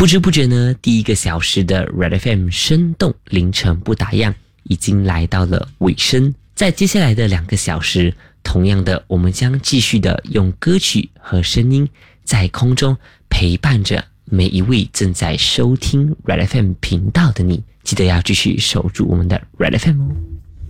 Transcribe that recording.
不知不觉呢，第一个小时的 Red FM 生动凌晨不打烊已经来到了尾声。在接下来的2个小时，同样的，我们将继续的用歌曲和声音在空中陪伴着每一位正在收听 Red FM 频道的你。记得要继续守住我们的 Red FM 哦。